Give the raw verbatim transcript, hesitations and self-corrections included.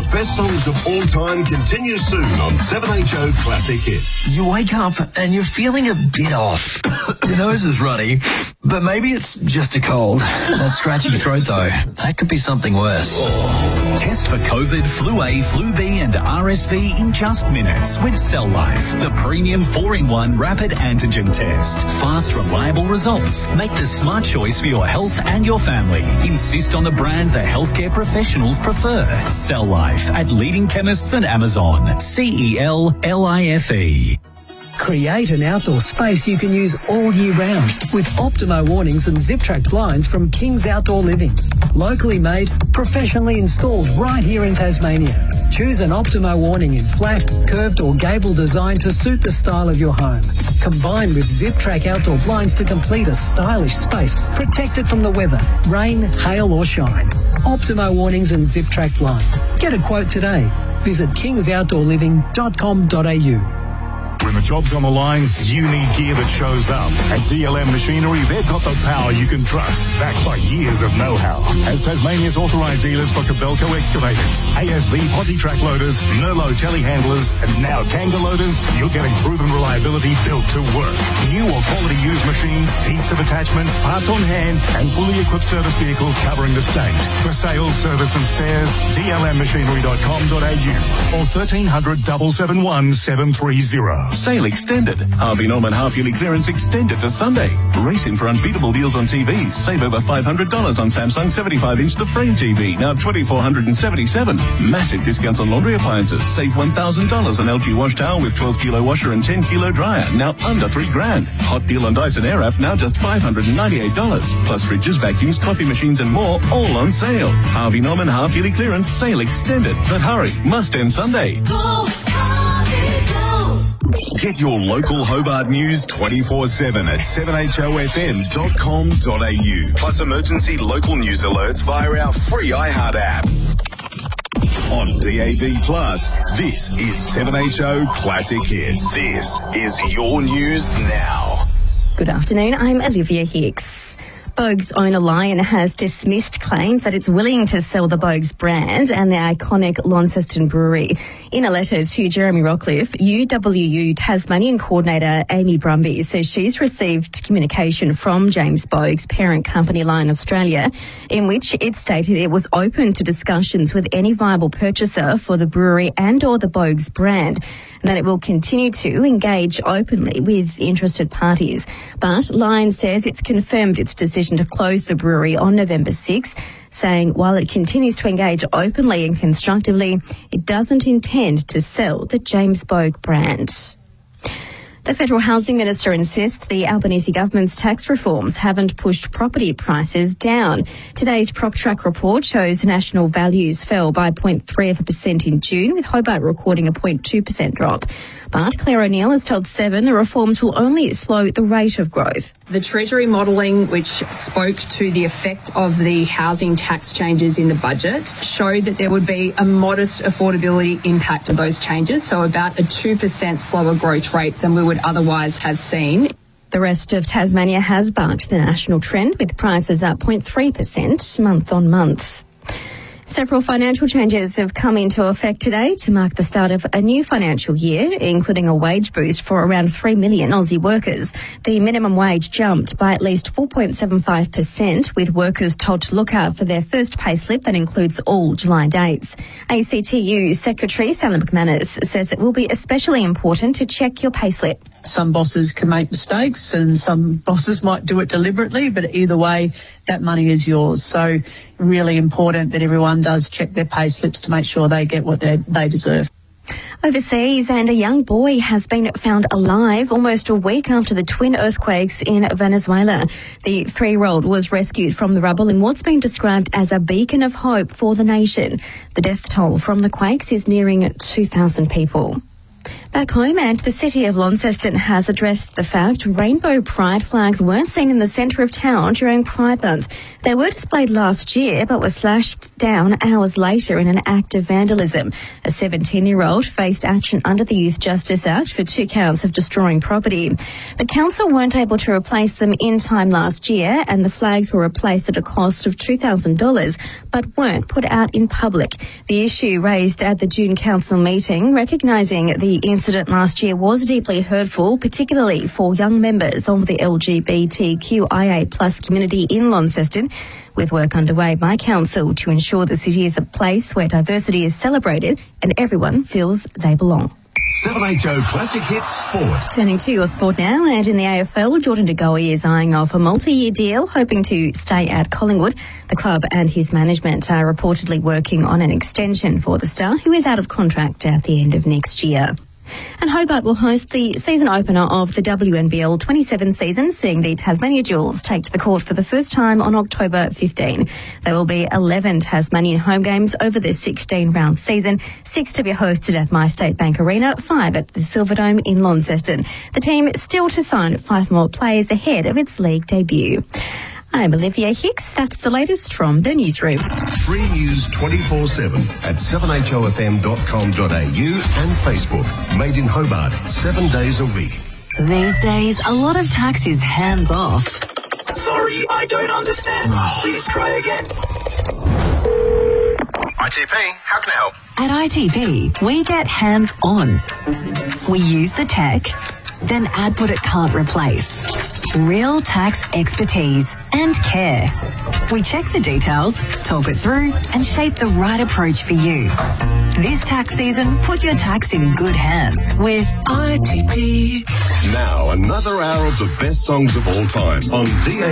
World's best songs of all time continues soon on seven H O Classic Hits. You wake up and you're feeling a bit off. Your nose is runny, but maybe it's just a cold. That scratchy throat, though, that could be something worse. Test for COVID, flu A, flu B and R S V in just minutes with Cell Life, the premium four in one rapid antigen test. Fast, reliable results. Make the smart choice for your health and your family. Insist on the brand the healthcare professionals prefer. Cell Life at leading chemists and Amazon. C E L L I F E. Create an outdoor space you can use all year round with Optimo awnings and Zip-Track blinds from King's Outdoor Living. Locally made, professionally installed right here in Tasmania. Choose an Optimo awning in flat, curved or gable design to suit the style of your home. Combine with Zip-Track outdoor blinds to complete a stylish space protected from the weather, rain, hail or shine. Optimo awnings and Zip-Track blinds. Get a quote today. Visit kings outdoor living dot com dot a u. When the job's on the line, you need gear that shows up. At D L M Machinery, they've got the power you can trust, backed by years of know-how. As Tasmania's authorised dealers for Cabelco excavators, A S V posi track loaders, Merlo telehandlers, and now Kanga loaders, you're getting proven reliability built to work. New or quality used machines, heaps of attachments, parts on hand, and fully equipped service vehicles covering the state. For sales, service and spares, d l m machinery dot com dot a u or thirteen hundred, seven seven one, seven three zero. Sale extended. Harvey Norman half-yearly clearance extended to Sunday. Race in for unbeatable deals on T Vs. Save over five hundred dollars on Samsung seventy-five inch The Frame T V, now two thousand four hundred seventy-seven dollars. Massive discounts on laundry appliances. Save one thousand dollars on L G wash towel with twelve kilo washer and ten kilo dryer, now under three grand. Hot deal on Dyson Airwrap, now just five hundred ninety-eight dollars. Plus fridges, vacuums, coffee machines and more, all on sale. Harvey Norman half-yearly clearance, sale extended. But hurry, must end Sunday. Get your local Hobart news twenty-four seven at seven h o f m dot com dot a u. Plus emergency local news alerts via our free iHeart app. On D A B Plus, this is seven H O Classic Hits. This is your news now. Good afternoon, I'm Olivia Hicks. Boag's owner Lion has dismissed claims that it's willing to sell the Boag's brand and the iconic Launceston Brewery. In a letter to Jeremy Rockcliffe, U W U Tasmanian coordinator Amy Brumby says she's received communication from James Boag's parent company Lion Australia, in which it stated it was open to discussions with any viable purchaser for the brewery and or the Boag's brand, and that it will continue to engage openly with interested parties. But Lion says it's confirmed its decision to close the brewery on November sixth, saying while it continues to engage openly and constructively, it doesn't intend to sell the James Boag brand. The Federal Housing Minister insists the Albanese government's tax reforms haven't pushed property prices down. Today's PropTrack report shows national values fell by zero point three percent in June, with Hobart recording a zero point two percent drop. But Claire O'Neill has told Seven the reforms will only slow the rate of growth. The Treasury modelling, which spoke to the effect of the housing tax changes in the budget, showed that there would be a modest affordability impact of those changes, so about a two percent slower growth rate than we would otherwise have seen. The rest of Tasmania has bucked the national trend, with prices up zero point three percent month on month. Several financial changes have come into effect today to mark the start of a new financial year, including a wage boost for around three million Aussie workers. The minimum wage jumped by at least four point seven five percent, with workers told to look out for their first pay slip that includes all July dates. A C T U Secretary Sally McManus says it will be especially important to check your pay slip. Some bosses can make mistakes and some bosses might do it deliberately, but either way, that money is yours. So really important that everyone does check their pay slips to make sure they get what they they deserve. Overseas, and a young boy has been found alive almost a week after the twin earthquakes in Venezuela. The three-year-old was rescued from the rubble in what's been described as a beacon of hope for the nation. The death toll from the quakes is nearing two thousand people. Back Back home, and the City of Launceston has addressed the fact rainbow pride flags weren't seen in the centre of town during Pride Month. They were displayed last year but were slashed down hours later in an act of vandalism. A seventeen-year-old faced action under the Youth Justice Act for two counts of destroying property. But council weren't able to replace them in time last year, and the flags were replaced at a cost of two thousand dollars but weren't put out in public. The issue raised at the June council meeting, recognising the incident last year was deeply hurtful, particularly for young members of the L G B T Q I A plus community in Launceston, with work underway by council to ensure the city is a place where diversity is celebrated and everyone feels they belong. seven H O Classic Hits Sport. Turning to your sport now, and in the A F L, Jordan De Goey is eyeing off a multi-year deal, hoping to stay at Collingwood. The club and his management are reportedly working on an extension for the star, who is out of contract at the end of next year. And Hobart will host the season opener of the W N B L twenty-seven season, seeing the Tasmania Jewels take to the court for the first time on October fifteenth. There will be eleven Tasmanian home games over the sixteen-round season, six to be hosted at MyState Bank Arena, five at the Silverdome in Launceston. The team still to sign five more players ahead of its league debut. I'm Olivia Hicks. That's the latest from the newsroom. Free news twenty-four seven at seven H O F M dot com dot A U and Facebook. Made in Hobart, seven days a week. These days, a lot of tax is hands off. Sorry, I don't understand. Please try again. I T P, how can I help? At I T P, we get hands on. We use the tech, then add what it can't replace. Real tax expertise and care. We check the details, talk it through, and shape the right approach for you. This tax season, put your tax in good hands with I T P. Now, another hour of the best songs of all time on D A